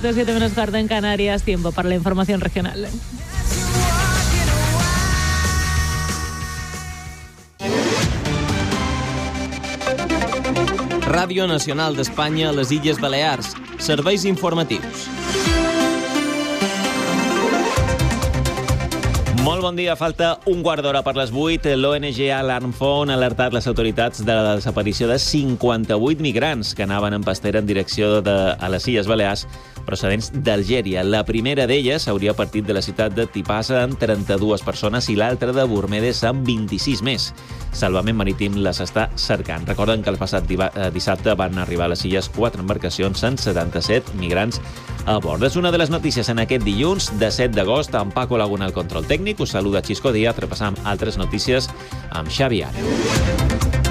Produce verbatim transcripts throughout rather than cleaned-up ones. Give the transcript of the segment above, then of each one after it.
Perfecto, siete menos cuarto en Canarias, tiempo para la información regional. Ràdio Nacional d'Espanya a les Illes Balears. Serveis informatius. Molt bon dia. Falta un quart d'hora per les vuit. L'O N G Alarm Phone ha alertat les autoritats de la desaparició de cinquanta-vuit migrants que anaven en pastera en direcció de, a les Illes Balears procedents d'Algèria. La primera d'elles hauria partit de la ciutat de Tipasa amb trenta-dues persones i l'altra de Burmedes amb vint-i-sis més. Salvament Marítim les està cercant. Recorden que el passat dissabte van arribar a les Illes quatre embarcacions amb setanta-set migrants a bord. És una de les notícies en aquest dilluns de set d'agost. Amb Paco Laguna al control tècnic. Us saluda Xisco Díaz. Repassam altres notícies amb Xavi Ara.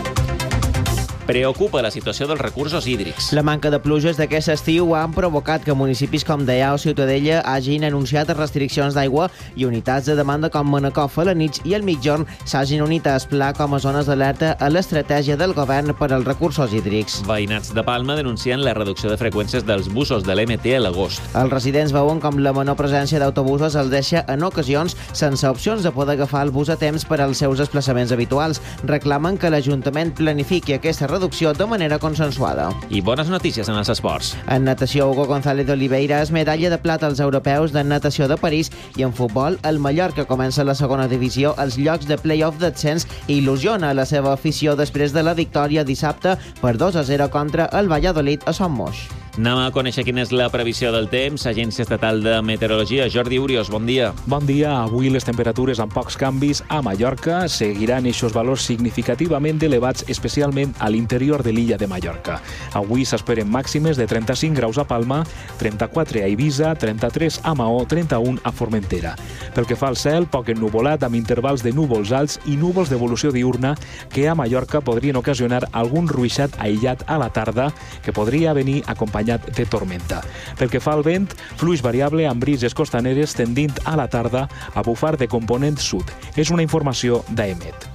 Preocupa la situació dels recursos hídrics. La manca de pluges d'aquest estiu han provocat que municipis com Deià o Ciutadella hagin anunciat restriccions d'aigua i unitats de demanda com Manacor, Felanitx i el Migjorn s'hagin unit a Esplà com a zones d'alerta a l'estratègia del govern per als recursos hídrics. Veïnats de Palma denuncien la reducció de freqüències dels busos de l'M T a l'agost. Els residents veuen com la menor presència d'autobusos els deixa en ocasions sense opcions de poder agafar el bus a temps per als seus desplaçaments habituals. Reclamen que l'Ajuntament planifiqui aquesta reducció de manera consensuada. I bones notícies en els esports. En natació, Hugo González d'Oliveira és medalla de plata als europeus de natació de París i en futbol, el Mallorca comença la segona divisió als llocs de play-off d'ascens i il·lusiona la seva afició després de la victòria dissabte per dos a zero contra el Valladolid a Son Moix. Anem a conèixer quina és la previsió del temps. Agència Estatal de Meteorologia. Jordi Urios, bon dia. Bon dia. Avui les temperatures amb pocs canvis a Mallorca seguiran eixos valors significativament elevats, especialment a l'interior de l'illa de Mallorca. Avui s'esperen màximes de trenta-cinc graus a Palma, trenta-quatre a Eivissa, trenta-tres a Maó, trenta-un a Formentera. Pel que fa al cel, poc ennuvolat amb intervals de núvols alts i núvols d'evolució diurna que a Mallorca podrien ocasionar algun ruixat aïllat a la tarda que podria venir acompanyat de tormenta. Pel que fa al vent, fluix variable amb brises costaneres tendint a la tarda a bufar de component sud. És una informació d'Emet.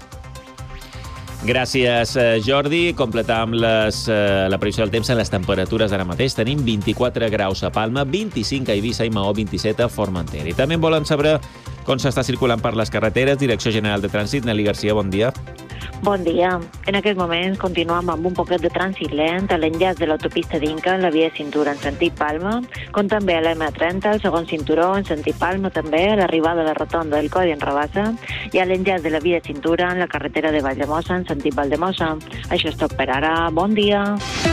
Gràcies, Jordi. Completam les, la previsió del temps en les temperatures d'ara mateix. Tenim vint-i-quatre graus a Palma, vint-i-cinc a Eivissa i Maó, vint-i-set a Formentera. I també volen saber com s'està circulant per les carreteres. Direcció General de Trànsit, Nelly Garcia, bon dia. Bon dia. En aquests moments continuem amb un poquet de trànsit lent a l'enllaç de l'autopista d'Inca en la via de cintura en sentit Palma, com també a l'M trenta, el segon cinturó en sentit Palma, també a l'arribada a la rotonda del Codi en Rabassa i a l'enllaç de la via de cintura en la carretera de Valldemossa en sentit Valldemossa. Això és tot per ara. Bon dia.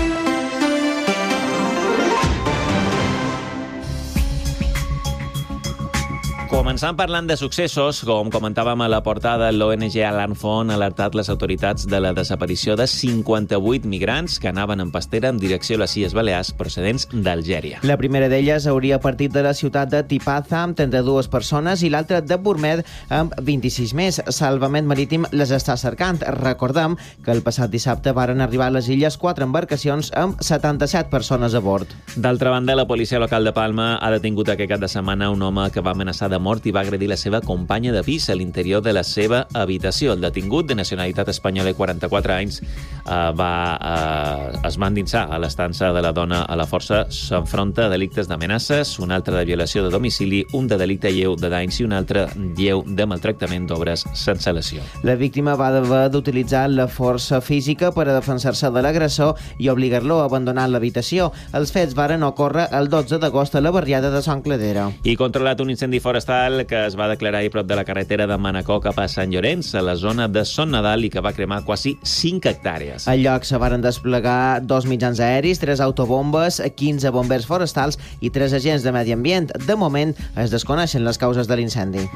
Començant parlant de successos, com comentàvem a la portada, l'O N G Alarm Phone ha alertat les autoritats de la desaparició de cinquanta-vuit migrants que anaven en pastera en direcció a les Illes Balears procedents d'Algèria. La primera d'elles hauria partit de la ciutat de Tipaza amb trenta-dues persones i l'altra de Burmed amb vint-i-sis més. Salvament Marítim les està cercant. Recordem que el passat dissabte varen arribar a les illes quatre embarcacions amb setanta-set persones a bord. D'altra banda, la policia local de Palma ha detingut aquest cap de setmana un home que va amenaçar de mort i va agredir la seva companya de pis a l'interior de la seva habitació. El detingut, de nacionalitat espanyola i quaranta-quatre anys, eh, va, eh, es va endinsar a l'estança de la dona a la força. S'enfronta a delictes d'amenaces, un altre de violació de domicili, un de delicte lleu de danys i un altre lleu de maltractament d'obres sense lesió. La víctima va haver d'utilitzar la força física per a defensar-se de l'agressor i obligar-lo a abandonar l'habitació. Els fets varen ocórrer el dotze d'agost a la barriada de Son Cladera. I controlat un incendi forestal que es va declarar ahir prop de la carretera de Manacor cap a Sant Llorenç, a la zona de Son Nadal, i que va cremar quasi cinc hectàrees. Al lloc se varen desplegar dos mitjans aeris, tres autobombes, quinze bombers forestals i tres agents de medi ambient. De moment es desconeixen les causes de l'incendi.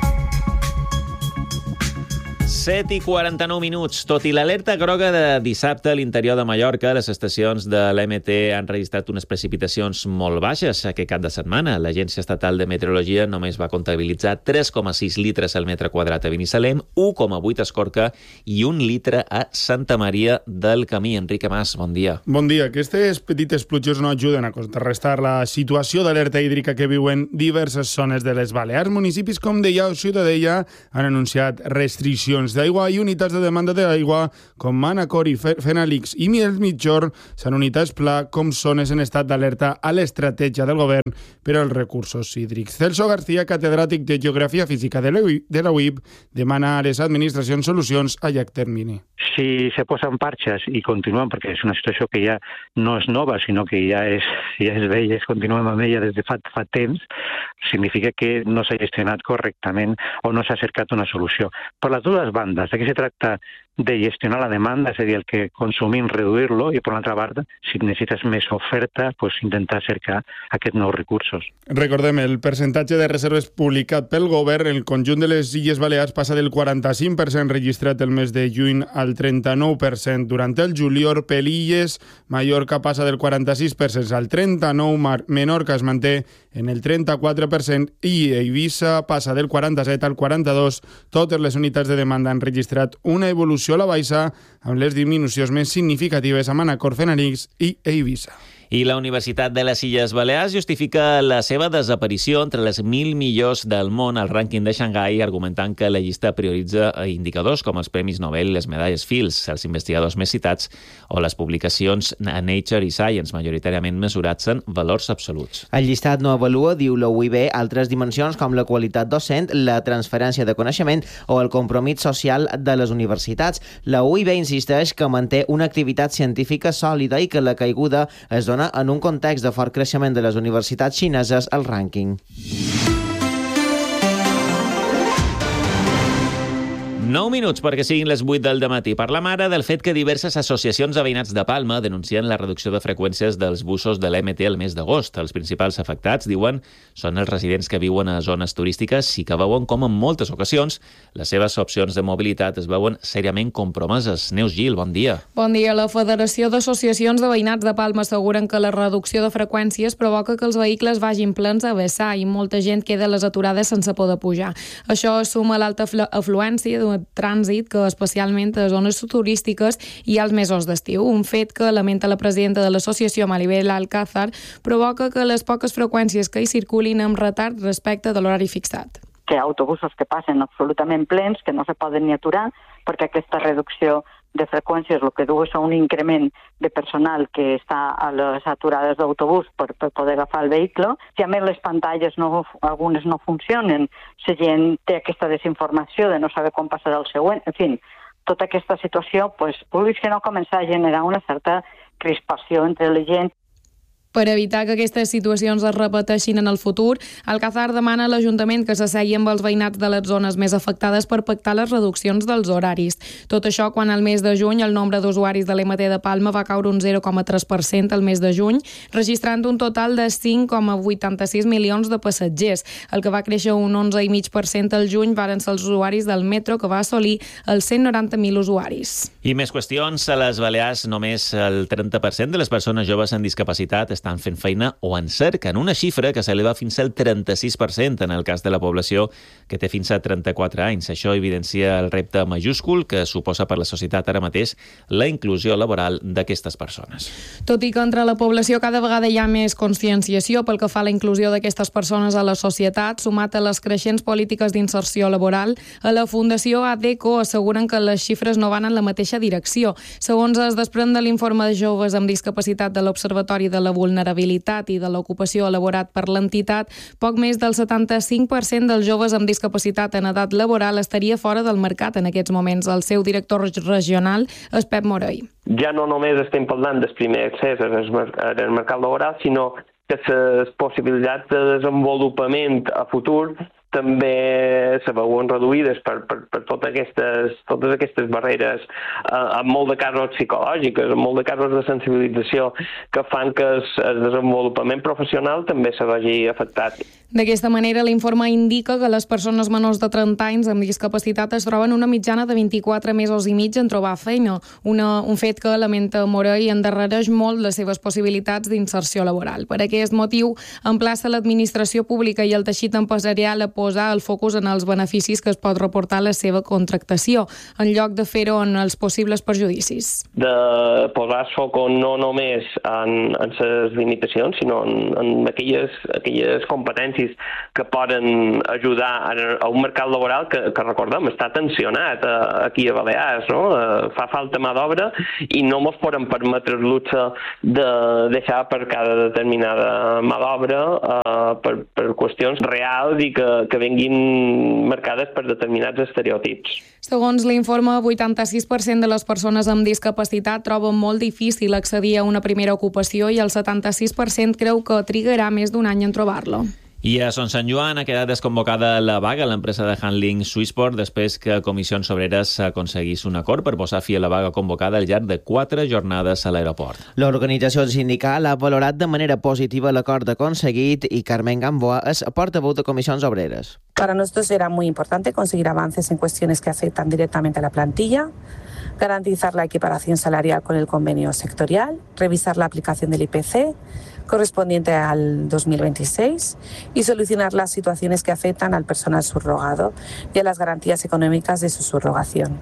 set i quaranta-nou minuts. Tot i l'alerta groga de dissabte a l'interior de Mallorca, les estacions de l'M T han registrat unes precipitacions molt baixes aquest cap de setmana. L'Agència Estatal de Meteorologia només va comptabilitzar tres coma sis litres al metre quadrat a Binissalem, u coma vuit a Escorca i un litre a Santa Maria del Camí. Enrique Mas, bon dia. Bon dia. Aquestes petites pluges no ajuden a contrarrestar la situació d'alerta hídrica que viuen diverses zones de les Balears. Municipis com Deià o Ciutadella han anunciat restriccions tècnics d'aigua i unitats de demanda d'aigua com Manacor i Fenalix i el Mitjorn s'han unit a Esplà com zones en estat d'alerta a l'estratègia del govern per als recursos hídrics. Celso García, catedràtic de Geografia Física de la U I B, demana a les administracions solucions a llarg termini. Si se posen parxes i continuem, perquè és una situació que ja no és nova, sinó que ja és, ja és vella, es continuem amb ella des de fa, fa temps, significa que no s'ha gestionat correctament o no s'ha cercat una solució. Per les dues bandes, aquí se tracta de gestionar la demanda, és a dir, el que consumim, reduir-lo, i per l'altra banda, si necessites més oferta, pues intentar cercar aquests nous recursos. Recordem, el percentatge de reserves publicat pel govern, el conjunt de les Illes Balears passa del quaranta-cinc per cent registrat el mes de juny al trenta-nou per cent durant el juliol. Per Illes, Mallorca passa del quaranta-sis per cent al trenta-nou per cent, Menorca es manté en el trenta-quatre per cent i Eivissa passa del quaranta-set al quaranta-dos per cent. Totes les unitats de demanda han registrat una evolució a la baixa, amb les disminucions més significatives a Manacor, Fenalix i Eivissa. I la Universitat de les Illes Balears justifica la seva desaparició entre les mil millors del món al rànquing de Xangai, argumentant que la llista prioritza indicadors com els Premis Nobel i les medalles Fields, els investigadors més citats, o les publicacions a Nature i Science, majoritàriament mesurats en valors absoluts. El llistat no avalua, diu la U I B, altres dimensions com la qualitat docent, la transferència de coneixement o el compromís social de les universitats. La U I B insisteix que manté una activitat científica sòlida i que la caiguda es dona en un context de fort creixement de les universitats xineses al rànquing. nou minuts perquè siguin les vuit del dematí. Parlam ara del fet que diverses associacions de veïnats de Palma denuncien la reducció de freqüències dels busos de l'M T el mes d'agost. Els principals afectats, diuen, són els residents que viuen a zones turístiques i que veuen com en moltes ocasions les seves opcions de mobilitat es veuen seriament compromeses. Neus Gil, bon dia. Bon dia. La Federació d'Associacions de Veïnats de Palma asseguren que la reducció de freqüències provoca que els vehicles vagin plens a vessar i molta gent queda a les aturades sense poder pujar. Això suma l'alta afluència d'un trànsit que especialment a zones turístiques i als mesos d'estiu. Un fet que, lamenta la presidenta de l'associació, Maribel Alcázar, provoca que les poques freqüències que hi circulin amb retard respecte de l'horari fixat. Que hi ha autobusos que passen absolutament plens, que no se poden ni aturar, perquè aquesta reducció de freqüències el que du és un increment de personal que està a les aturades d'autobús per, per poder agafar el vehicle. Si a més les pantalles no, algunes no funcionen, la gent té aquesta desinformació de no saber quan passarà el següent, en fi, tota aquesta situació, pues, vulguis que no, comença a generar una certa crispació entre la gent. Per evitar que aquestes situacions es repeteixin en el futur, Alcázar demana a l'Ajuntament que s'assegui amb els veïnats de les zones més afectades per pactar les reduccions dels horaris. Tot això quan al mes de juny el nombre d'usuaris de l'M T de Palma va caure un zero coma tres per cent al mes de juny, registrant un total de cinc coma vuitanta-sis milions de passatgers. El que va créixer un onze coma cinc per cent al juny varen ser els usuaris del metro, que va assolir els cent noranta mil usuaris. I més qüestions. A les Balears només el trenta per cent de les persones joves amb discapacitat estan fent feina o en cerquen, una xifra que s'eleva fins al trenta-sis per cent en el cas de la població que té fins a trenta-quatre anys. Això evidencia el repte majúscul que suposa per la societat ara mateix la inclusió laboral d'aquestes persones. Tot i que entre la població cada vegada hi ha més conscienciació pel que fa a la inclusió d'aquestes persones a la societat, sumat a les creixents polítiques d'inserció laboral, a la Fundació ADECO asseguren que les xifres no van en la mateixa direcció. Segons es desprèn de l'informe de joves amb discapacitat de l'Observatori de la Vulnerabilitat i de l'Ocupació elaborat per l'entitat, poc més del setanta-cinc per cent dels joves amb discapacitat en edat laboral estaria fora del mercat en aquests moments. El seu director regional és Pep Morell. Ja no només estem parlant del primer accés al mercat laboral, sinó que les possibilitats de desenvolupament a futur també se veuen reduïdes per, per, per totes, aquestes, totes aquestes barreres, eh, en molt de casos psicològiques, en molt de casos de sensibilització, que fan que el, el desenvolupament professional també se vegi afectat. D'aquesta manera, l'informe indica que les persones menors de trenta anys amb discapacitat es troben una mitjana de vint-i-quatre mesos i mig en trobar feina, una, un fet que, lamenta Morell, endarrereix molt les seves possibilitats d'inserció laboral. Per aquest motiu, emplaça l'administració pública i el teixit empresarial a posar el focus en els beneficis que es pot reportar a la seva contractació, en lloc de fer-ho en els possibles perjudicis. De posar el foc no només en, en les limitacions, sinó en, en aquelles, aquelles competències que poden ajudar a, a un mercat laboral que, que recordem, està tensionat a, aquí a Balears, no? Fa falta mà d'obra i no ens podem permetre el luxe de deixar per cada determinada mà d'obra eh, per, per qüestions reals i que, que venguin marcades per determinats estereotips. Segons l'informe, vuitanta-sis per cent de les persones amb discapacitat troben molt difícil accedir a una primera ocupació i el setanta-sis per cent creu que trigarà més d'un any en trobar-lo. I a Son Sant Joan ha quedat desconvocada la vaga a l'empresa de handling Swissport després que Comissions Obreres aconseguís un acord per posar fi a la vaga convocada al llarg de quatre jornades a l'aeroport. L'organització sindical ha valorat de manera positiva l'acord aconseguit i Carmen Gamboa és portaveu de Comissions Obreres. Para nosotros era muy importante conseguir avances en cuestiones que afectan directamente a la plantilla, garantizar la equiparación salarial con el convenio sectorial, revisar la aplicación del I P C correspondiente al dos mil veintiséis y solucionar las situaciones que afectan al personal subrogado y a las garantías económicas de su subrogación.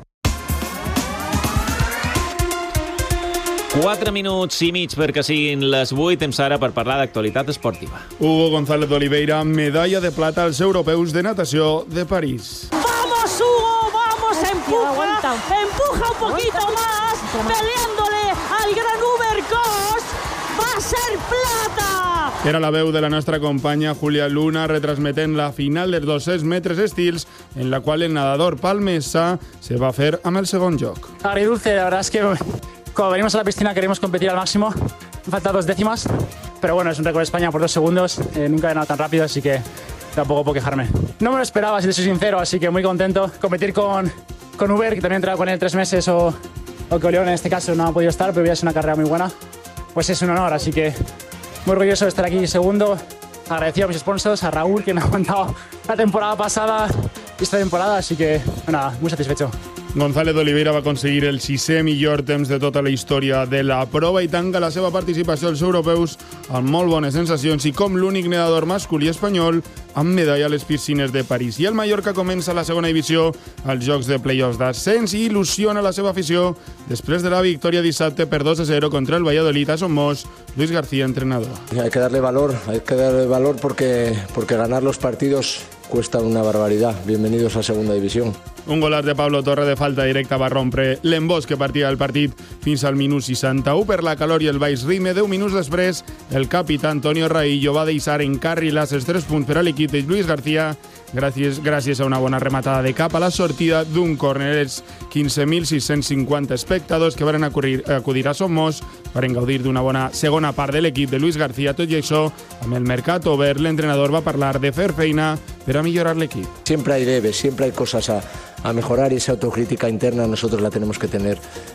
Quatre minuts i mig perquè siguin les vuit, temps ara per parlar d'actualitat esportiva. Hugo González de Oliveira, medalla de plata als europeus de natació de París. ¡Vamos, Hugo! ¡Vamos! ¡Empuja! ¡Empuja un poquito más! ¡Peleándole al gran Uber Kos! ¡Va a ser plata! Era la veu de la nostra companya Julia Luna retransmetent la final dels dos-cents metres estils en la qual el nadador palmesà se va fer amb el segon lloc. Agridulce, la verdad es que cuando venimos a la piscina queremos competir al máximo. Me faltan dos décimas, pero bueno, es un récord de España por dos segundos. Eh, nunca he ganado tan rápido, así que tampoco puedo quejarme. No me lo esperaba, si te soy sincero, así que muy contento. Competir con, con Uber, que también he entrenado con él tres meses, o, o que Oleón en este caso no ha podido estar, pero hubiera sido una carrera muy buena. Pues es un honor, así que muy orgulloso de estar aquí segundo. Agradecido a mis sponsors, a Raúl, que me ha aguantado la temporada pasada y esta temporada, así que nada, muy satisfecho. González de Oliveira va aconseguir el sisè millor temps de tota la història de la prova i tanca la seva participació als europeus amb molt bones sensacions i com l'únic nedador masculí espanyol amb medalla a les piscines de París. I el Mallorca comença la segona divisió als jocs de play-offs d'ascens i il·lusiona la seva afició després de la victòria dissabte per dos a zero contra el Valladolid a Somos. Luis García, entrenador. Hay que darle valor, hay que darle valor porque, porque ganar los partidos cuesta una barbaridad. Bienvenidos a segunda división. Un golaç de Pablo Torre de falta directa va rompre l'embòs que partia del partit fins al minut seixanta-u per la calor i el baix ritme. Deu minuts després, el capità Antonio Raillo va deixar encarrilats els tres punts per a l'equip de Luis García gràcies, gràcies a una bona rematada de cap a la sortida d'un córner. Els quinze mil sis-cents cinquanta espectadors que van acudir, acudir a Somos van gaudir d'una bona segona part de l'equip de Luis García. Tot i això, amb el mercat obert, l'entrenador va parlar de fer feina per a millorar l'equip. Siempre hay debes, siempre hay cosas a, a mejorar y esa autocrítica interna nosotros la tenemos que tener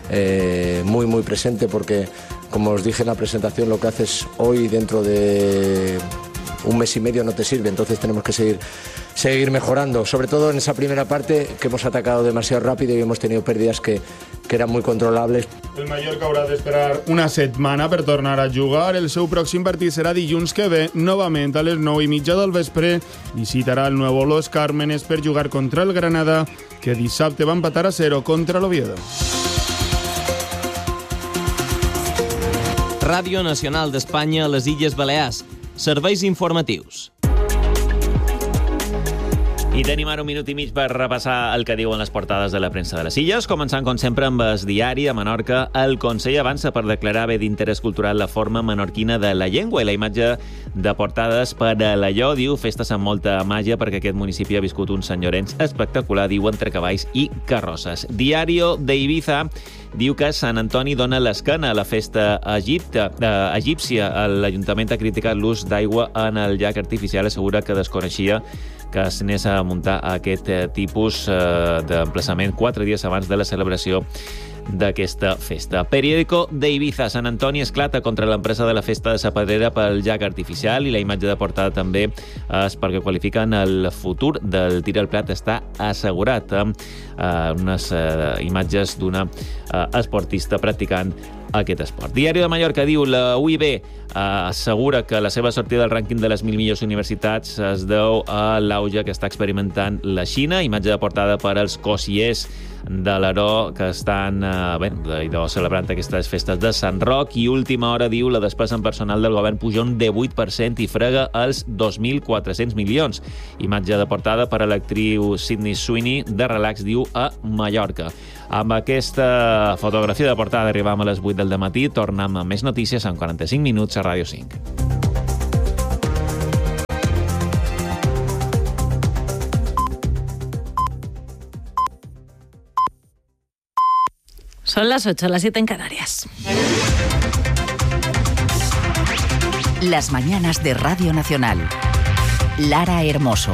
eh, muy muy presente porque, como os dije en la presentación, lo que haces hoy dentro de un mes y medio no te sirve, entonces tenemos que seguir, seguir mejorando, sobre todo en esa primera parte que hemos atacado demasiado rápido y hemos tenido pérdidas que, que eran muy controlables. El Mallorca haurà d'esperar una setmana per tornar a jugar. El seu pròxim partit serà dilluns que ve, novament a les nou i mitja del vespre. Visitarà el Nuevo Los Cármenes per jugar contra el Granada, que dissabte va empatar a zero contra l'Oviedo. Ràdio Nacional d'Espanya a les Illes Balears. Serveis informatius. I tenim ara un minut i mig per repassar el que diuen les portades de la premsa de les Illes, començant, com sempre, amb el diari a Menorca. El Consell avança per declarar bé d'interès cultural la forma menorquina de la llengua i la imatge de portades per a l'allò, diu, festes amb molta màgia perquè aquest municipi ha viscut un senyorenç espectacular, diu, entre cavalls i carrosses. Diario de Ibiza diu que Sant Antoni dona l'esquena a la festa egipta, eh, egípcia. L'Ajuntament ha criticat l'ús d'aigua en el llac artificial, assegura que desconeixia que s'anés a muntar aquest tipus eh, d'emplaçament quatre dies abans de la celebració d'aquesta festa. Periódico de Ibiza. Sant Antoni esclata contra l'empresa de la festa de Sapadrera pel llac artificial i la imatge de portada també és perquè qualifiquen el futur del tir al plat està assegurat amb eh, unes eh, imatges d'una eh, esportista practicant aquest esport. Diari de Mallorca diu la U I B assegura que la seva sortida del rànquing de les mil millors universitats es deu a l'auge que està experimentant la Xina. Imatge de portada per als cosiers de l'Aró que estan eh, bé, celebrant aquestes festes de Sant Roc. I última hora diu la despesa en personal del govern puja un divuit per cent i frega els dos mil quatre-cents milions. Imatge de portada per a l'actriu Sydney Sweeney de Relax, diu, a Mallorca. Amb aquesta fotografia de portada arribam a les vuit del dematí. Tornem amb més notícies en quaranta-cinc minuts a Ràdio cinc. Son las ocho, las siete en Canarias. Las mañanas de Radio Nacional. Lara Hermoso.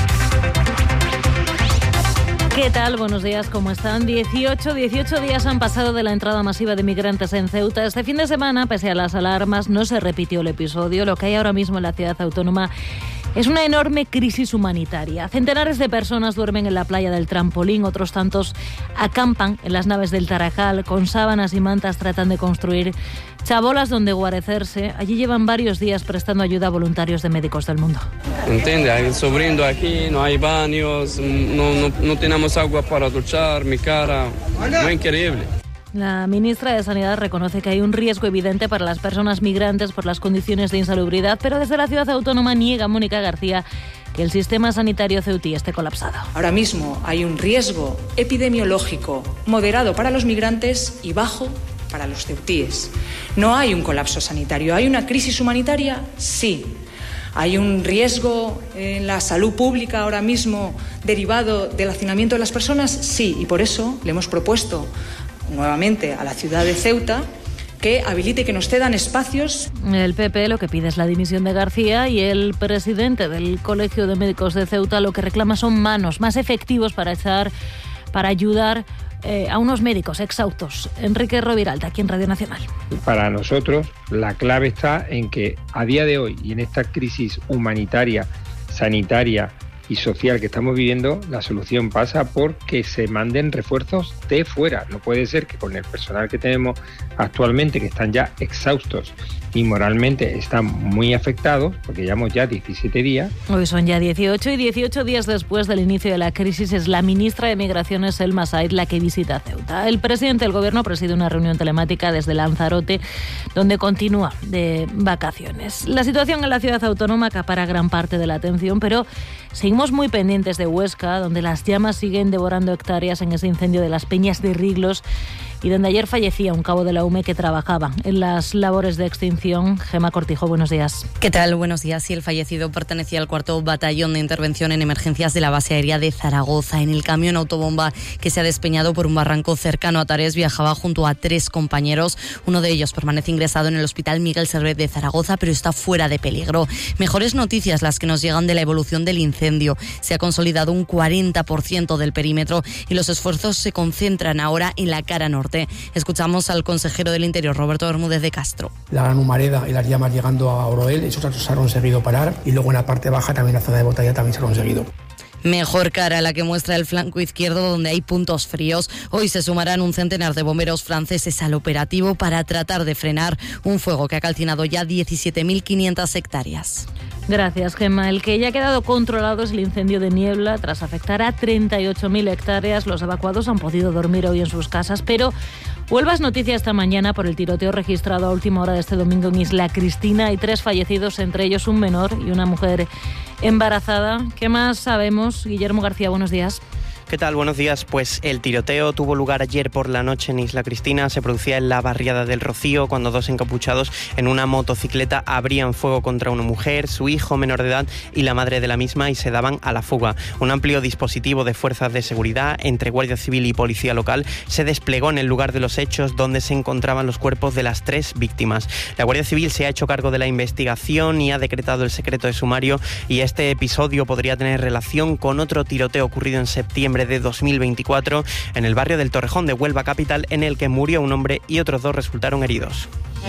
¿Qué tal? Buenos días, ¿cómo están? dieciocho, dieciocho días han pasado de la entrada masiva de migrantes en Ceuta. Este fin de semana, pese a las alarmas, no se repitió el episodio. Lo que hay ahora mismo en la ciudad autónoma es una enorme crisis humanitaria. Centenares de personas duermen en la playa del Trampolín, otros tantos acampan en las naves del Tarajal, con sábanas y mantas tratan de construir chabolas donde guarecerse. Allí llevan varios días prestando ayuda a voluntarios de Médicos del Mundo. Entiende, hay sobrindo aquí, no hay baños, no, no, no tenemos agua para duchar, mi cara, no es increíble. La ministra de Sanidad reconoce que hay un riesgo evidente para las personas migrantes por las condiciones de insalubridad, pero desde la ciudad autónoma niega Mónica García que el sistema sanitario ceutí esté colapsado. Ahora mismo hay un riesgo epidemiológico moderado para los migrantes y bajo para los ceutíes. No hay un colapso sanitario. ¿Hay una crisis humanitaria? Sí. ¿Hay un riesgo en la salud pública ahora mismo derivado del hacinamiento de las personas? Sí, y por eso le hemos propuesto nuevamente a la ciudad de Ceuta que habilite y que nos cedan espacios. El P P lo que pide es la dimisión de García y el presidente del Colegio de Médicos de Ceuta lo que reclama son manos más efectivos para echar, para ayudar eh, a unos médicos exhaustos. Enrique Roviralta, aquí en Radio Nacional. Para nosotros la clave está en que a día de hoy y en esta crisis humanitaria, sanitaria y social que estamos viviendo, la solución pasa por que se manden refuerzos de fuera. No puede ser que con el personal que tenemos actualmente, que están ya exhaustos y moralmente están muy afectados, porque llevamos ya diecisiete días. Hoy son ya dieciocho y dieciocho días después del inicio de la crisis es la ministra de Migraciones, Selma Said, la que visita Ceuta. El presidente del gobierno preside una reunión telemática desde Lanzarote, donde continúa de vacaciones. La situación en la ciudad autónoma acapara gran parte de la atención, pero seguimos muy pendientes de Huesca, donde las llamas siguen devorando hectáreas en ese incendio de las Peñas de Riglos y donde ayer fallecía un cabo de la U M E que trabajaba en las labores de extinción. Gema Cortijo, buenos días. ¿Qué tal? Buenos días. Sí, el fallecido pertenecía al cuarto batallón de intervención en emergencias de la base aérea de Zaragoza. En el camión autobomba que se ha despeñado por un barranco cercano a Tares viajaba junto a tres compañeros. Uno de ellos permanece ingresado en el Hospital Miguel Servet de Zaragoza, pero está fuera de peligro. Mejores noticias las que nos llegan de la evolución del incendio. Se ha consolidado un cuarenta por ciento del perímetro y los esfuerzos se concentran ahora en la cara norte. Escuchamos al consejero del Interior, Roberto Bermúdez de Castro. La gran humareda y las llamas llegando a Oroel, eso se ha conseguido parar, y luego en la parte baja también la zona de Botalla también se ha conseguido. Mejor cara la que muestra el flanco izquierdo, donde hay puntos fríos. Hoy se sumarán un centenar de bomberos franceses al operativo para tratar de frenar un fuego que ha calcinado ya diecisiete mil quinientas hectáreas. Gracias, Gemma. El que ya ha quedado controlado es el incendio de Niebla. Tras afectar a treinta y ocho mil hectáreas, los evacuados han podido dormir hoy en sus casas, pero Huelva es noticia esta mañana por el tiroteo registrado a última hora de este domingo en Isla Cristina. Hay tres fallecidos, entre ellos un menor y una mujer embarazada. ¿Qué más sabemos? Guillermo García, buenos días. ¿Qué tal? Buenos días. Pues el tiroteo tuvo lugar ayer por la noche en Isla Cristina. Se producía en la barriada del Rocío cuando dos encapuchados en una motocicleta abrían fuego contra una mujer, su hijo menor de edad y la madre de la misma y se daban a la fuga. Un amplio dispositivo de fuerzas de seguridad entre Guardia Civil y Policía Local se desplegó en el lugar de los hechos donde se encontraban los cuerpos de las tres víctimas. La Guardia Civil se ha hecho cargo de la investigación y ha decretado el secreto de sumario y este episodio podría tener relación con otro tiroteo ocurrido en septiembre de dos mil veinticuatro en el barrio del Torrejón de Huelva capital, en el que murió un hombre y otros dos resultaron heridos.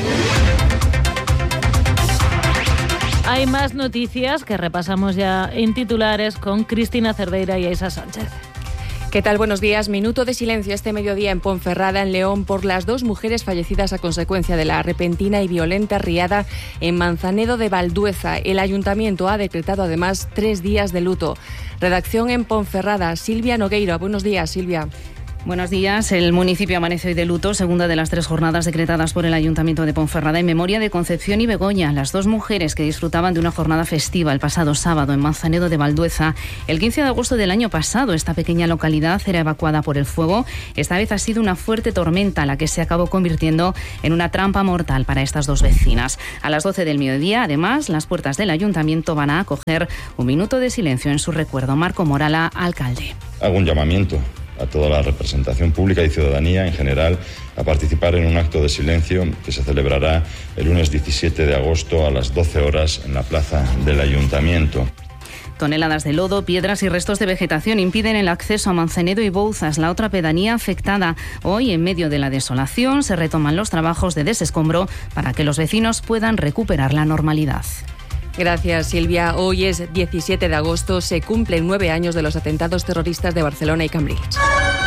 Hay más noticias que repasamos ya en titulares con Cristina Cerdeira y Aisa Sánchez. ¿Qué tal? Buenos días. Minuto de silencio este mediodía en Ponferrada, en León, por las dos mujeres fallecidas a consecuencia de la repentina y violenta riada en Manzanedo de Valdueza. El ayuntamiento ha decretado además tres días de luto. Redacción en Ponferrada, Silvia Nogueira. Buenos días, Silvia. Buenos días. El municipio amanece hoy de luto, segunda de las tres jornadas decretadas por el Ayuntamiento de Ponferrada en memoria de Concepción y Begoña, las dos mujeres que disfrutaban de una jornada festiva el pasado sábado en Manzanedo de Valdueza. El quince de agosto del año pasado, esta pequeña localidad era evacuada por el fuego. Esta vez ha sido una fuerte tormenta la que se acabó convirtiendo en una trampa mortal para estas dos vecinas. A las doce del mediodía, además, las puertas del Ayuntamiento van a acoger un minuto de silencio en su recuerdo. Marco Morala, alcalde. Hago un llamamiento a toda la representación pública y ciudadanía en general a participar en un acto de silencio que se celebrará el lunes diecisiete de agosto a las doce horas en la plaza del Ayuntamiento. Toneladas de lodo, piedras y restos de vegetación impiden el acceso a Manzanedo y Bouzas, la otra pedanía afectada. Hoy, en medio de la desolación, se retoman los trabajos de desescombro para que los vecinos puedan recuperar la normalidad. Gracias, Silvia. Hoy es diecisiete de agosto, se cumplen nueve años de los atentados terroristas de Barcelona y Cambrils.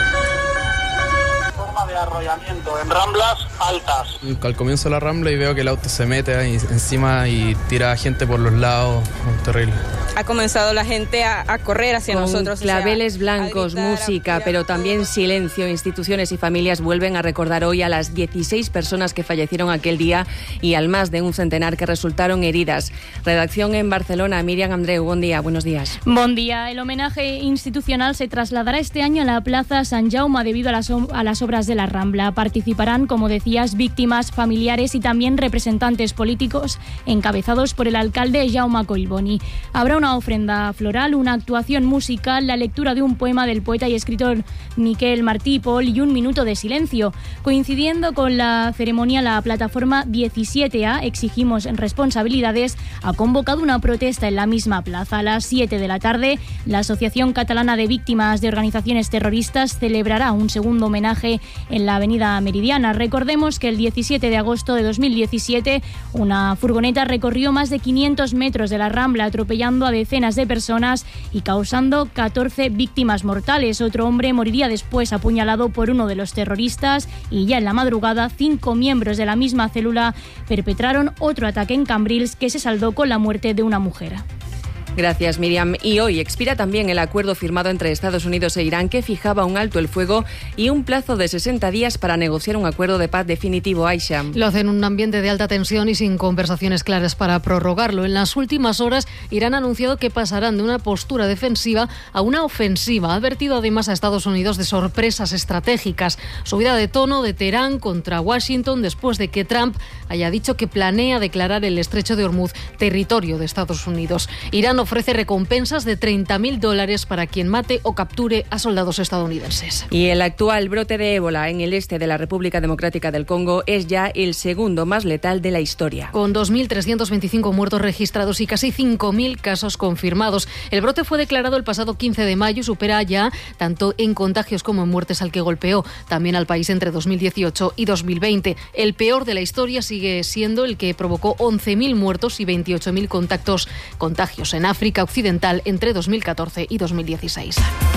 Forma de arrollamiento en ramblas altas. Al comienzo de la rambla y veo que el auto se mete ahí encima y tira a gente por los lados, terrible. Ha comenzado la gente a, a correr hacia Con nosotros. claveles o sea, blancos, gritar, música, pero también silencio. Instituciones y familias vuelven a recordar hoy a las dieciséis personas que fallecieron aquel día y al más de un centenar que resultaron heridas. Redacción en Barcelona, Miriam Andreu, buen día, buenos días. Buen día. El homenaje institucional se trasladará este año a la Plaza Sant Jaume debido a las, a las obras de la Rambla. Participarán, como decías, víctimas, familiares y también representantes políticos encabezados por el alcalde Jaume Collboni. Habrá una ofrenda floral, una actuación musical, la lectura de un poema del poeta y escritor Miquel Martí Pol y un minuto de silencio. Coincidiendo con la ceremonia, la plataforma diecisiete A, Exigimos Responsabilidades, ha convocado una protesta en la misma plaza. A las siete de la tarde, la Asociación Catalana de Víctimas de Organizaciones Terroristas celebrará un segundo homenaje en la avenida Meridiana. Recordemos que el diecisiete de agosto de dos mil diecisiete, una furgoneta recorrió más de quinientos metros de la Rambla, atropellando a decenas de personas y causando catorce víctimas mortales. Otro hombre moriría después apuñalado por uno de los terroristas y ya en la madrugada cinco miembros de la misma célula perpetraron otro ataque en Cambrils que se saldó con la muerte de una mujer. Gracias, Miriam. Y hoy expira también el acuerdo firmado entre Estados Unidos e Irán que fijaba un alto el fuego y un plazo de sesenta días para negociar un acuerdo de paz definitivo. Aisha. Lo hace en un ambiente de alta tensión y sin conversaciones claras para prorrogarlo. En las últimas horas, Irán ha anunciado que pasarán de una postura defensiva a una ofensiva. Ha advertido además a Estados Unidos de sorpresas estratégicas. Subida de tono de Teherán contra Washington después de que Trump haya dicho que planea declarar el estrecho de Hormuz territorio de Estados Unidos. Irán ofrece recompensas de treinta mil dólares para quien mate o capture a soldados estadounidenses. Y el actual brote de ébola en el este de la República Democrática del Congo es ya el segundo más letal de la historia. Con dos mil trescientos veinticinco muertos registrados y casi cinco mil casos confirmados. El brote fue declarado el pasado quince de mayo y supera ya tanto en contagios como en muertes al que golpeó también al país entre dos mil dieciocho y dos mil veinte. El peor de la historia sigue siendo el que provocó once mil muertos y veintiocho mil contactos, contagios en África África Occidental entre dos mil catorce y dos mil dieciséis.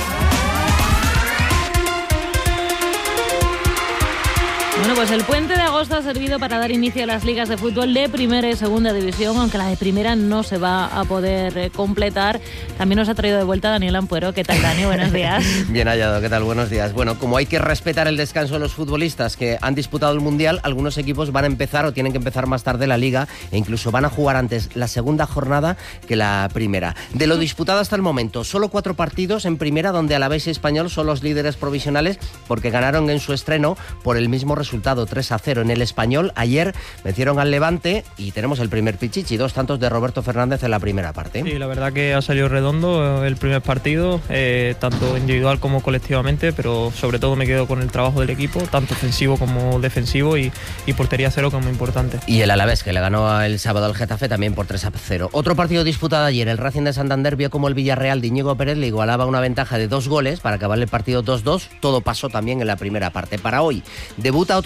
Bueno, pues el puente de agosto ha servido para dar inicio a las ligas de fútbol de primera y segunda división, aunque la de primera no se va a poder eh, completar. También nos ha traído de vuelta Daniel Ampuero. ¿Qué tal, Dani? Buenos días. Bien hallado, ¿qué tal? Buenos días. Bueno, como hay que respetar el descanso de los futbolistas que han disputado el Mundial, algunos equipos van a empezar o tienen que empezar más tarde la liga e incluso van a jugar antes la segunda jornada que la primera. De lo disputado hasta el momento, solo cuatro partidos en primera, donde Alavés y Español son los líderes provisionales porque ganaron en su estreno por el mismo resultado. Resultado tres a cero en el Español. Ayer vencieron al Levante y tenemos el primer pichichi, dos tantos de Roberto Fernández en la primera parte. Sí, la verdad que ha salido redondo el primer partido, eh, tanto individual como colectivamente, pero sobre todo me quedo con el trabajo del equipo, tanto ofensivo como defensivo y, y portería cero como importante. Y el Alavés, que le ganó el sábado al Getafe también por tres a cero. Otro partido disputado ayer, el Racing de Santander vio como el Villarreal de Íñigo Pérez le igualaba una ventaja de dos goles para acabar el partido dos dos. Todo pasó también en la primera parte. Para hoy debuta otro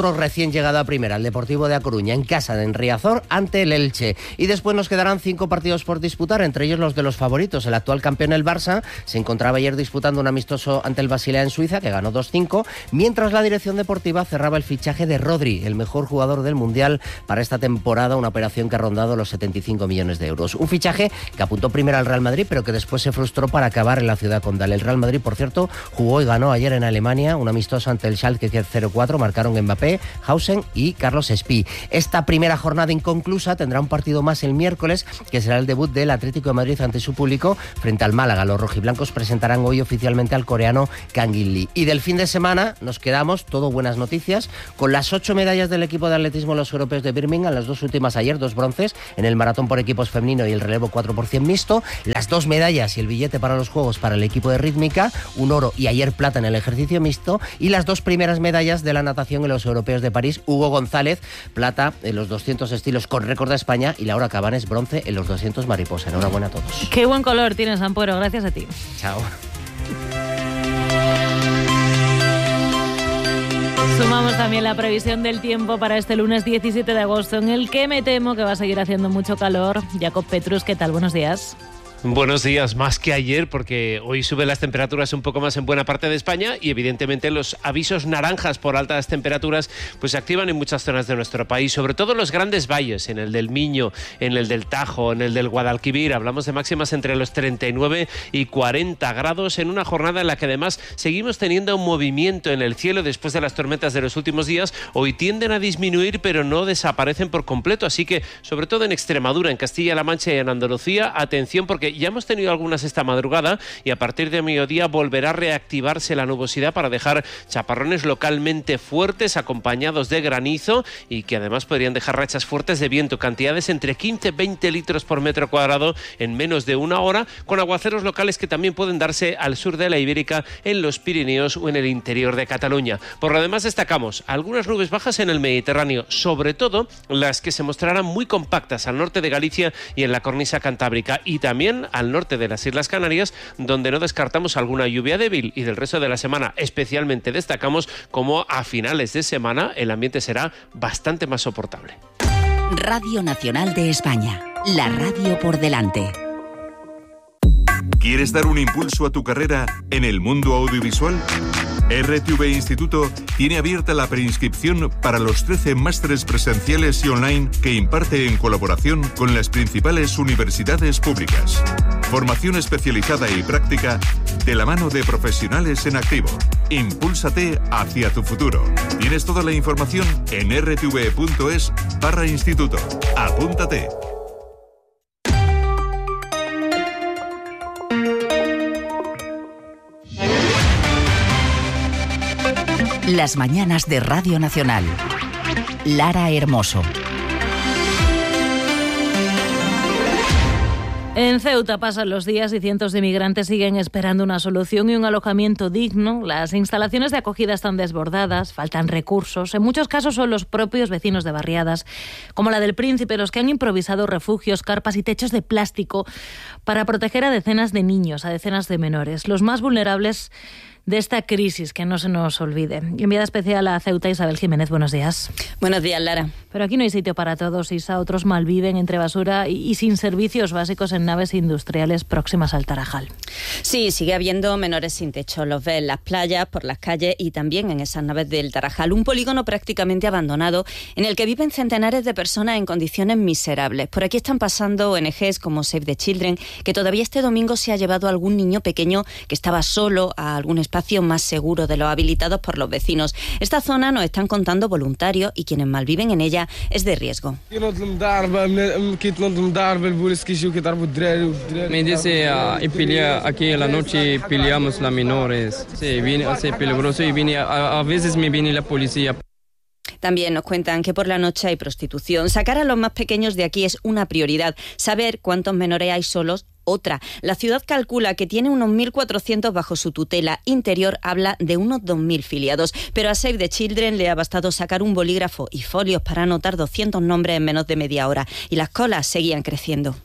otro recién llegado a primera, el Deportivo de A Coruña, en casa de Riazor ante el Elche. Y después nos quedarán cinco partidos por disputar, entre ellos los de los favoritos. El actual campeón, el Barça, se encontraba ayer disputando un amistoso ante el Basilea en Suiza, que ganó dos cinco, mientras la dirección deportiva cerraba el fichaje de Rodri, el mejor jugador del Mundial para esta temporada, una operación que ha rondado los setenta y cinco millones de euros. Un fichaje que apuntó primero al Real Madrid, pero que después se frustró para acabar en la ciudad condal. El Real Madrid, por cierto, jugó y ganó ayer en Alemania un amistoso ante el Schalke cero cuatro, marcaron Mbappé, Hausen y Carlos Espí. Esta primera jornada inconclusa tendrá un partido más el miércoles, que será el debut del Atlético de Madrid ante su público frente al Málaga. Los rojiblancos presentarán hoy oficialmente al coreano Kang In-lee. Y del fin de semana nos quedamos, todo buenas noticias, con las ocho medallas del equipo de atletismo en los europeos de Birmingham, las dos últimas ayer, dos bronces en el maratón por equipos femenino y el relevo cuatro por cien mixto, las dos medallas y el billete para los Juegos para el equipo de rítmica, un oro y ayer plata en el ejercicio mixto, y las dos primeras medallas de la natación en los europeos de París, Hugo González, plata en los doscientos estilos con récord de España, y Laura Cabanes, bronce en los doscientos mariposa. Enhorabuena a todos. Qué buen color tienes, Ampuero, gracias a ti. Chao. Sumamos también la previsión del tiempo para este lunes diecisiete de agosto, en el que me temo que va a seguir haciendo mucho calor. Jacob Petrus, ¿qué tal? Buenos días. Buenos días, más que ayer, porque hoy suben las temperaturas un poco más en buena parte de España y evidentemente los avisos naranjas por altas temperaturas pues se activan en muchas zonas de nuestro país, sobre todo en los grandes valles, en el del Miño, en el del Tajo, en el del Guadalquivir. Hablamos de máximas entre los treinta y nueve y cuarenta grados en una jornada en la que además seguimos teniendo un movimiento en el cielo después de las tormentas de los últimos días. Hoy tienden a disminuir, pero no desaparecen por completo, así que sobre todo en Extremadura, en Castilla-La Mancha y en Andalucía, atención, porque ya hemos tenido algunas esta madrugada y a partir de mediodía volverá a reactivarse la nubosidad para dejar chaparrones localmente fuertes acompañados de granizo y que además podrían dejar rachas fuertes de viento, cantidades entre quince y veinte litros por metro cuadrado en menos de una hora, con aguaceros locales que también pueden darse al sur de la Ibérica, en los Pirineos o en el interior de Cataluña. Por lo demás destacamos algunas nubes bajas en el Mediterráneo, sobre todo las que se mostrarán muy compactas al norte de Galicia y en la cornisa cantábrica, y también al norte de las Islas Canarias, donde no descartamos alguna lluvia débil, y del resto de la semana especialmente destacamos cómo a finales de semana el ambiente será bastante más soportable. Radio Nacional de España, la radio por delante. ¿Quieres dar un impulso a tu carrera en el mundo audiovisual? R T V Instituto tiene abierta la preinscripción para los trece másteres presenciales y online que imparte en colaboración con las principales universidades públicas. Formación especializada y práctica de la mano de profesionales en activo. Impúlsate hacia tu futuro. Tienes toda la información en r t v punto es barra instituto. Apúntate. Las mañanas de Radio Nacional. Lara Hermoso. En Ceuta pasan los días y cientos de migrantes siguen esperando una solución y un alojamiento digno. Las instalaciones de acogida están desbordadas, faltan recursos. En muchos casos son los propios vecinos de barriadas, como la del Príncipe, los que han improvisado refugios, carpas y techos de plástico para proteger a decenas de niños, a decenas de menores, los más vulnerables de esta crisis, que no se nos olvide. Enviada especial a Ceuta, Isabel Jiménez, buenos días. Buenos días, Lara. Pero aquí no hay sitio para todos, Isa. Otros malviven entre basura y, y sin servicios básicos en naves industriales próximas al Tarajal. Sí, sigue habiendo menores sin techo. Los ves en las playas, por las calles y también en esas naves del Tarajal. Un polígono prácticamente abandonado en el que viven centenares de personas en condiciones miserables. Por aquí están pasando O N Ges como Save the Children, que todavía este domingo se ha llevado a algún niño pequeño que estaba solo a algún espacio espacio más seguro de los habilitados por los vecinos. Esta zona, nos están contando voluntarios, y quienes malviven en ella, es de riesgo. Me dice uh, y pelea aquí en la noche, peleamos las menores. Sí, viene a ser peligroso y viene, a, a veces me viene la policía. También nos cuentan que por la noche hay prostitución. Sacar a los más pequeños de aquí es una prioridad. Saber cuántos menores hay solos, otra. La ciudad calcula que tiene unos mil cuatrocientos bajo su tutela. Interior habla de unos dos mil filiados. Pero a Save the Children le ha bastado sacar un bolígrafo y folios para anotar doscientos nombres en menos de media hora. Y las colas seguían creciendo.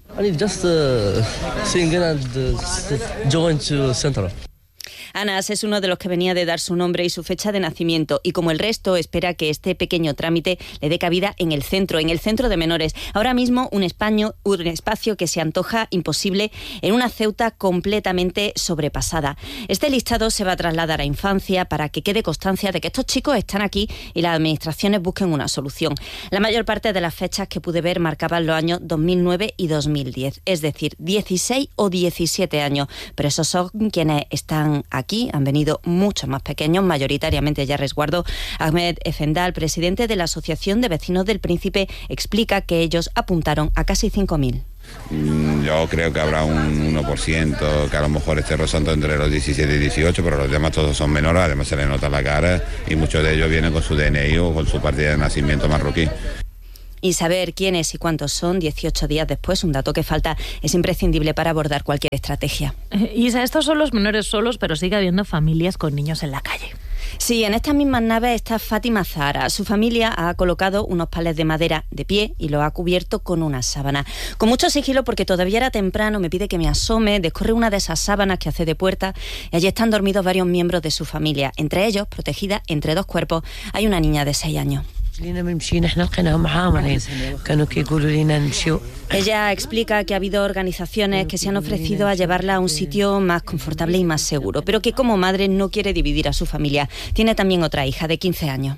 Anas es uno de los que venía de dar su nombre y su fecha de nacimiento y como el resto espera que este pequeño trámite le dé cabida en el centro, en el centro de menores. Ahora mismo un, españo, un espacio que se antoja imposible en una Ceuta completamente sobrepasada. Este listado se va a trasladar a infancia para que quede constancia de que estos chicos están aquí y las administraciones busquen una solución. La mayor parte de las fechas que pude ver marcaban los años dos mil nueve y dos mil diez, es decir, dieciséis o diecisiete años, pero esos son quienes están aquí, han venido muchos más pequeños, mayoritariamente ya a resguardo. Ahmed Efendal, presidente de la Asociación de Vecinos del Príncipe, explica que ellos apuntaron a casi cinco mil. Yo creo que habrá un uno por ciento que a lo mejor esté rozando entre los diecisiete y dieciocho, pero los demás todos son menores, además se les nota la cara y muchos de ellos vienen con su D N I o con su partida de nacimiento marroquí. Y saber quiénes y cuántos son dieciocho días después, un dato que falta, es imprescindible para abordar cualquier estrategia. Isa, estos son los menores solos, pero sigue habiendo familias con niños en la calle. Sí, en estas mismas naves está Fátima Zahara. Su familia ha colocado unos palés de madera de pie y lo ha cubierto con una sábana. Con mucho sigilo, porque todavía era temprano, me pide que me asome, descorre una de esas sábanas que hace de puerta y allí están dormidos varios miembros de su familia. Entre ellos, protegida entre dos cuerpos, hay una niña de seis años. Ella explica que ha habido organizaciones que se han ofrecido a llevarla a un sitio más confortable y más seguro, pero que como madre no quiere dividir a su familia. Tiene también otra hija de quince años.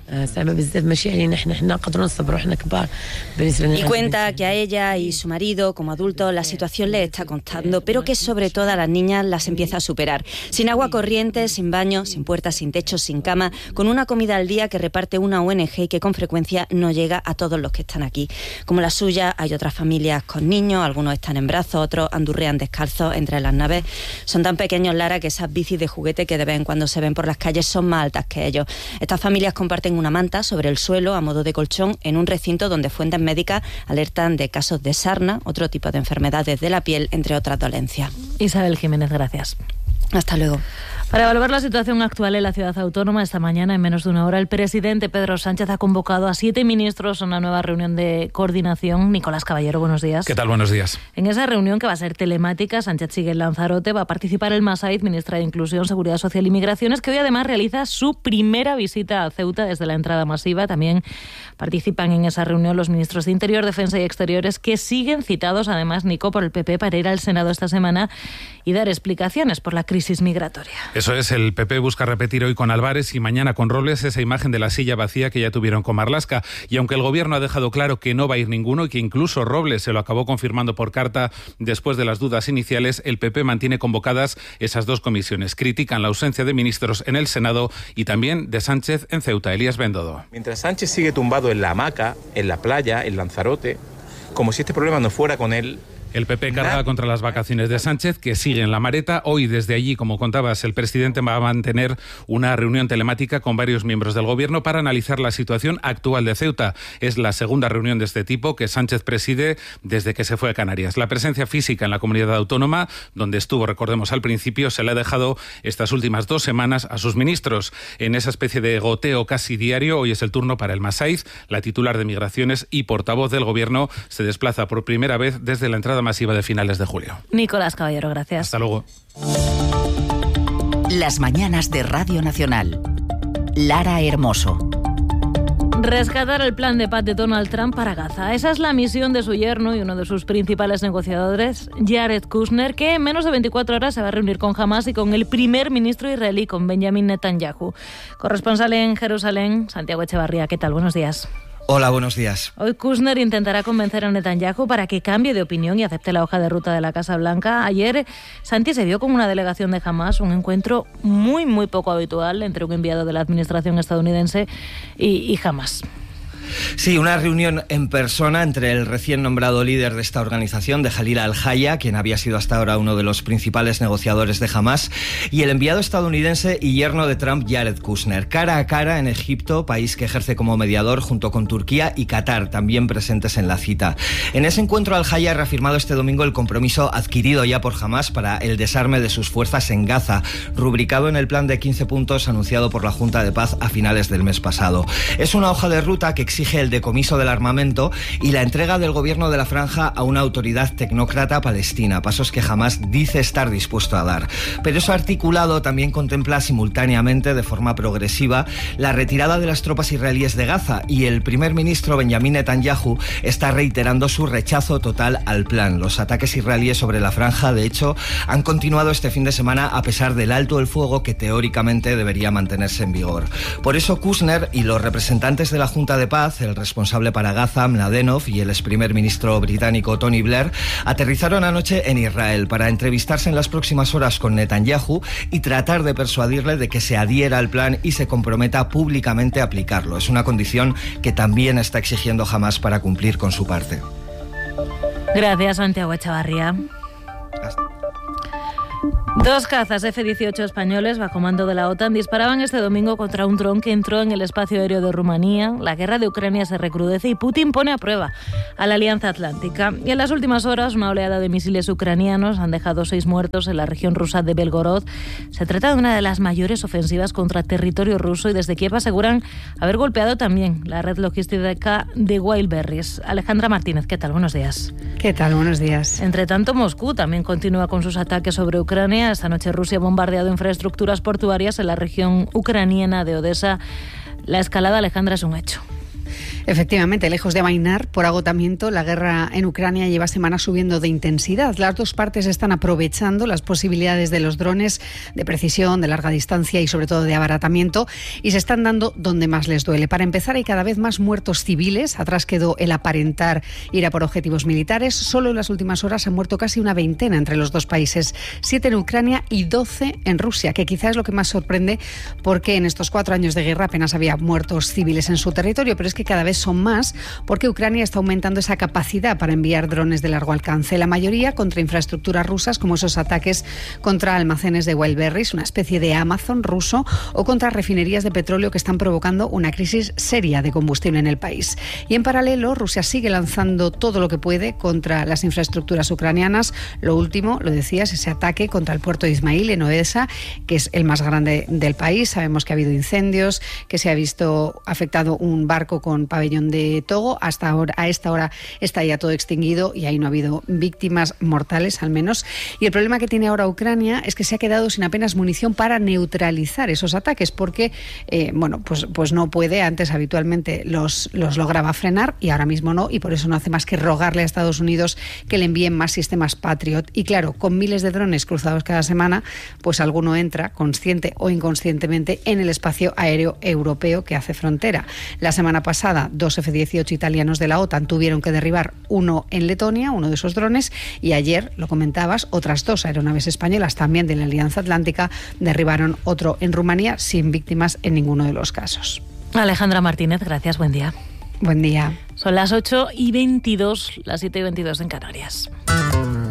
Y cuenta que a ella y su marido, como adultos, la situación les está costando, pero que sobre todo a las niñas las empieza a superar. Sin agua corriente, sin baño, sin puertas, sin techo, sin cama, con una comida al día que reparte una O N G y que con frecuencia no llega a todos los que están aquí. Como la suya, hay otras familias con niños, algunos están en brazos, otros andurrean descalzos entre las naves. Son tan pequeños, Lara, que esas bicis de juguete que de vez en cuando se ven por las calles son más altas que ellos. Estas familias comparten una manta sobre el suelo a modo de colchón en un recinto donde fuentes médicas alertan de casos de sarna, otro tipo de enfermedades de la piel, entre otras dolencias. Isabel Jiménez, gracias. Hasta luego. Para evaluar la situación actual en la ciudad autónoma, esta mañana, en menos de una hora, el presidente Pedro Sánchez ha convocado a siete ministros a una nueva reunión de coordinación. Nicolás Caballero, buenos días. ¿Qué tal? Buenos días. En esa reunión, que va a ser telemática, Sánchez sigue en Lanzarote, va a participar el Massaid, ministra de Inclusión, Seguridad Social y Migraciones, que hoy además realiza su primera visita a Ceuta desde la entrada masiva. También participan en esa reunión los ministros de Interior, Defensa y Exteriores, que siguen citados, además, Nico, por el P P para ir al Senado esta semana y dar explicaciones por la crisis migratoria. Eso es, el P P busca repetir hoy con Álvarez y mañana con Robles esa imagen de la silla vacía que ya tuvieron con Marlaska. Y aunque el gobierno ha dejado claro que no va a ir ninguno y que incluso Robles se lo acabó confirmando por carta después de las dudas iniciales, el P P mantiene convocadas esas dos comisiones. Critican la ausencia de ministros en el Senado y también de Sánchez en Ceuta. Elías Bendodo. Mientras Sánchez sigue tumbado en la hamaca, en la playa, en Lanzarote, como si este problema no fuera con él, El P P carga contra las vacaciones de Sánchez, que sigue en la Mareta. Hoy, desde allí, como contabas, el presidente va a mantener una reunión telemática con varios miembros del gobierno para analizar la situación actual de Ceuta. Es la segunda reunión de este tipo que Sánchez preside desde que se fue a Canarias. La presencia física en la comunidad autónoma, donde estuvo, recordemos al principio, se le ha dejado estas últimas dos semanas a sus ministros. En esa especie de goteo casi diario, hoy es el turno para el Massaid. La titular de Migraciones y portavoz del gobierno se desplaza por primera vez desde la entrada masiva de finales de julio. Nicolás Caballero, gracias. Hasta luego. Las mañanas de Radio Nacional. Lara Hermoso. Rescatar el plan de paz de Donald Trump para Gaza. Esa es la misión de su yerno y uno de sus principales negociadores, Jared Kushner, que en menos de veinticuatro horas se va a reunir con Hamas y con el primer ministro israelí, con Benjamin Netanyahu. Corresponsal en Jerusalén, Santiago Echevarría. ¿Qué tal? Buenos días. Hola, buenos días. Hoy Kushner intentará convencer a Netanyahu para que cambie de opinión y acepte la hoja de ruta de la Casa Blanca. Ayer, Santi se vio con una delegación de Hamas, un encuentro muy, muy poco habitual entre un enviado de la administración estadounidense y, y Hamas. Sí, una reunión en persona entre el recién nombrado líder de esta organización, de Jalil al-Haya, quien había sido hasta ahora uno de los principales negociadores de Hamas, y el enviado estadounidense y yerno de Trump, Jared Kushner, cara a cara en Egipto, país que ejerce como mediador junto con Turquía y Qatar, también presentes en la cita. En ese encuentro, al-Haya ha reafirmado este domingo el compromiso adquirido ya por Hamas para el desarme de sus fuerzas en Gaza, rubricado en el plan de quince puntos anunciado por la Junta de Paz a finales del mes pasado. Es una hoja de ruta que exige exige el decomiso del armamento y la entrega del gobierno de la Franja a una autoridad tecnócrata palestina, pasos que Hamás dice estar dispuesto a dar. Pero ese articulado también contempla simultáneamente, de forma progresiva, la retirada de las tropas israelíes de Gaza, y el primer ministro Benjamin Netanyahu está reiterando su rechazo total al plan. Los ataques israelíes sobre la Franja, de hecho, han continuado este fin de semana a pesar del alto el fuego que teóricamente debería mantenerse en vigor. Por eso Kushner y los representantes de la Junta de Paz, el responsable para Gaza, Mladenov, y el ex primer ministro británico Tony Blair, aterrizaron anoche en Israel para entrevistarse en las próximas horas con Netanyahu y tratar de persuadirle de que se adhiera al plan y se comprometa públicamente a aplicarlo. Es una condición que también está exigiendo Hamás para cumplir con su parte. Gracias, Santiago Echavarría. Hasta. Dos cazas F dieciocho españoles bajo mando de la OTAN disparaban este domingo contra un dron que entró en el espacio aéreo de Rumanía. La guerra de Ucrania se recrudece y Putin pone a prueba a la Alianza Atlántica. Y en las últimas horas, una oleada de misiles ucranianos han dejado seis muertos en la región rusa de Belgorod. Se trata de una de las mayores ofensivas contra territorio ruso y desde Kiev aseguran haber golpeado también la red logística de Wildberries. Alejandra Martínez, ¿qué tal? Buenos días. ¿Qué tal? Buenos días. Entre tanto, Moscú también continúa con sus ataques sobre Ucrania. Esta noche Rusia ha bombardeado infraestructuras portuarias en la región ucraniana de Odessa. La escalada, Alejandra, es un hecho. Efectivamente, lejos de amainar por agotamiento, la guerra en Ucrania lleva semanas subiendo de intensidad. Las dos partes están aprovechando las posibilidades de los drones de precisión, de larga distancia y sobre todo de abaratamiento, y se están dando donde más les duele. Para empezar, hay cada vez más muertos civiles. Atrás quedó el aparentar ir a por objetivos militares. Solo en las últimas horas han muerto casi una veintena entre los dos países, siete en Ucrania y doce en Rusia, que quizás es lo que más sorprende porque en estos cuatro años de guerra apenas había muertos civiles en su territorio, pero es que cada vez son más porque Ucrania está aumentando esa capacidad para enviar drones de largo alcance, la mayoría contra infraestructuras rusas, como esos ataques contra almacenes de Wildberries, una especie de Amazon ruso, o contra refinerías de petróleo que están provocando una crisis seria de combustible en el país. Y en paralelo, Rusia sigue lanzando todo lo que puede contra las infraestructuras ucranianas. Lo último, lo decías, ese ataque contra el puerto de Ismail en Odessa, que es el más grande del país. Sabemos que ha habido incendios, que se ha visto afectado un barco con pabellón de Togo. Hasta ahora, a esta hora está ya todo extinguido y ahí no ha habido víctimas mortales, al menos. Y el problema que tiene ahora Ucrania es que se ha quedado sin apenas munición para neutralizar esos ataques, porque eh, bueno, pues, pues no puede. Antes habitualmente los, los lograba frenar y ahora mismo no, y por eso no hace más que rogarle a Estados Unidos que le envíen más sistemas Patriot. Y claro, con miles de drones cruzados cada semana, pues alguno entra, consciente o inconscientemente, en el espacio aéreo europeo que hace frontera. La semana pasada, dos F dieciocho italianos de la OTAN tuvieron que derribar uno en Letonia, uno de esos drones, y ayer, lo comentabas, otras dos aeronaves españolas, también de la Alianza Atlántica, derribaron otro en Rumanía, sin víctimas en ninguno de los casos. Alejandra Martínez, gracias, buen día. Buen día. Son las ocho y veintidós, las siete y veintidós en Canarias.